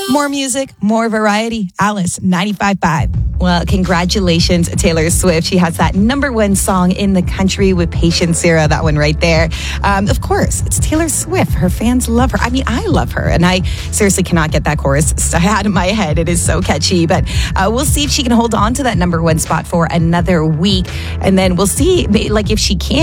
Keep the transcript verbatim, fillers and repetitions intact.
More music, more variety. Alice, ninety-five point five. Well, congratulations, Taylor Swift. She has that number one song in the country with Patient Zero, that one right there. Um, of course, it's Taylor Swift. Her fans love her. I mean, I love her, and I seriously cannot get that chorus out of my head. It is so catchy, but uh, we'll see if she can hold on to that number one spot for another week, and then we'll see, like, if she can.